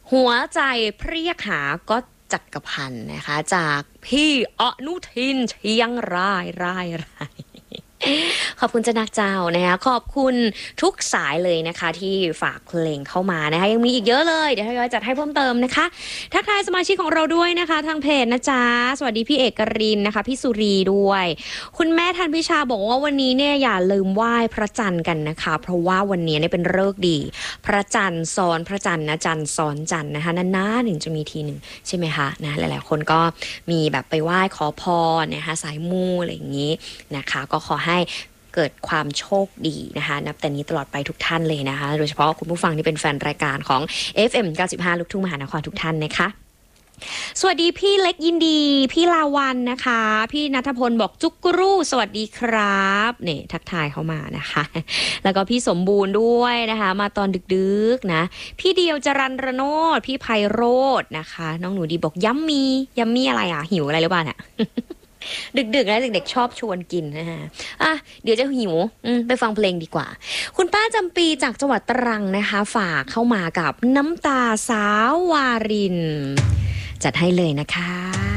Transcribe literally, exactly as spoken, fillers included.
หัวใจเพรียกหาก็จักรพันธ์นะคะจากพี่อนุทินเชียงรายรายรายขอบคุณเจ้านักเจ้านะคะขอบคุณทุกสายเลยนะคะที่ฝากเพลงเข้ามานะคะยังมีอีกเยอะเลยเดี๋ยวทยอยจัดให้เพิ่มเติมนะคะทักทายสมาชิกของเราด้วยนะคะทางเพจนะจ๊ะสวัสดีพี่เอกรินนะคะพี่สุรีด้วยคุณแม่ทันพิชาบอกว่าวันนี้เนี่ยอย่าลืมไหว้พระจันทร์กันนะคะเพราะว่าวันนี้เนี่ยเป็นฤกษ์ดีพระจันทร์ซ้อนพระจันทร์นะจันทร์ซ้อนจันทร์นะคะนานๆถึงจะมีทีหนึ่งใช่ไหมคะนะหลายๆคนก็มีแบบไปไหว้ขอพรนะคะสายมูอะไรอย่างนี้นะคะก็ขอให้เกิดความโชคดีนะคะนับแต่นี้ตลอดไปทุกท่านเลยนะคะโดยเฉพาะคุณผู้ฟังที่เป็นแฟนรายการของ เอฟ เอ็ม เก้าสิบห้า ลูกทุ่งมหานครทุกท่านนะคะสวัสดีพี่เล็กยินดีพี่ลาวันนะคะพี่ณัฐพลบอกจุกกรูสวัสดีครับเนี่ยทักทายเข้ามานะคะแล้วก็พี่สมบูรณ์ด้วยนะคะมาตอนดึกๆนะพี่เดียวจรันระโนดพี่ไพโรจน์นะคะน้องหนูดีบอกยัมมียัมมีอะไรอ่ะหิวอะไรหรือเปล่าเนี่ยดึกๆแล้วเด็กๆชอบชวนกินนะฮะอ่ะเดี๋ยวจะหิวไปฟังเพลงดีกว่าคุณป้าจำปีจากจังหวัดตรังนะคะฝากเข้ามากับน้ำตาสาววารินจัดให้เลยนะคะ